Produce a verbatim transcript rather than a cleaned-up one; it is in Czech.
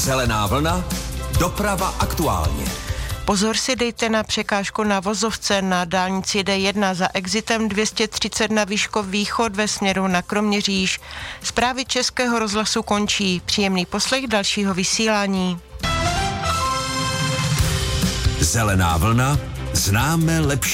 Zelená vlna, doprava aktuálně. Pozor si dejte na překážku na vozovce na dálnici D jedna za exitem dvě stě třicet na Výškov východ ve směru na Kroměříž. Zprávy Českého rozhlasu končí. Příjemný poslech dalšího vysílání. Zelená vlna, známe lepší.